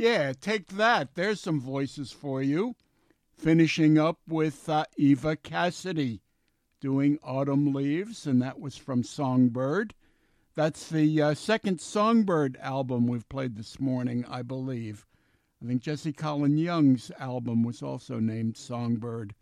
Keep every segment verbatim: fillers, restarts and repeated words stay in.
Yeah, take that. There's some voices for you. Finishing up with uh, Eva Cassidy doing Autumn Leaves, and that was from Songbird. That's the uh, second Songbird album we've played this morning, I believe. I think Jesse Colin Young's album was also named Songbird.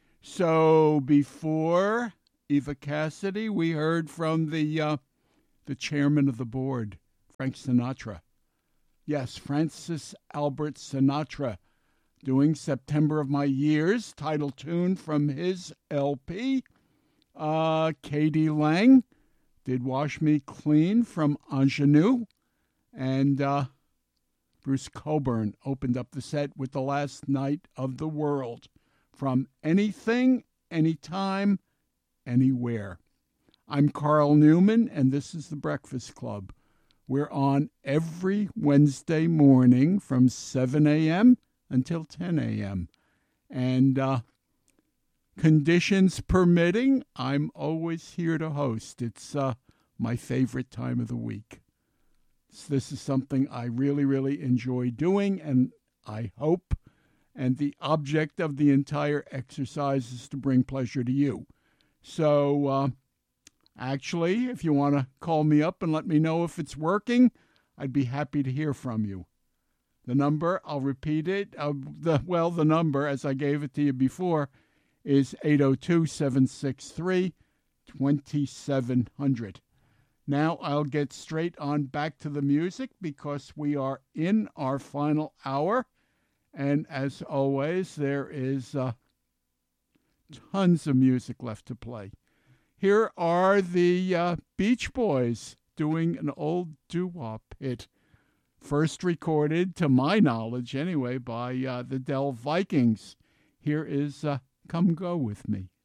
So before Eva Cassidy, we heard from the uh, the chairman of the board, Frank Sinatra. Yes, Francis Albert Sinatra, doing September of My Years, title tune from his L P. Uh, Katie Lang did Wash Me Clean from Ingenue. And uh, Bruce Coburn opened up the set with The Last Night of the World from Anything, Anytime, Anywhere. I'm Carl Newman, and this is The Breakfast Club. We're on every Wednesday morning from seven a.m. until ten a.m. And uh, conditions permitting, I'm always here to host. It's uh, my favorite time of the week. So this is something I really, really enjoy doing, and I hope, and the object of the entire exercise is to bring pleasure to you. So, uh, actually, if you want to call me up and let me know if it's working, I'd be happy to hear from you. The number, I'll repeat it, uh, the well, the number, as I gave it to you before, is eight oh two, seven six three, two seven zero zero. Now I'll get straight on back to the music because we are in our final hour. And as always, there is uh, tons of music left to play. Here are the uh, Beach Boys doing an old doo-wop hit. First recorded, to my knowledge anyway, by uh, the Dell Vikings. Here is uh, Come Go With Me.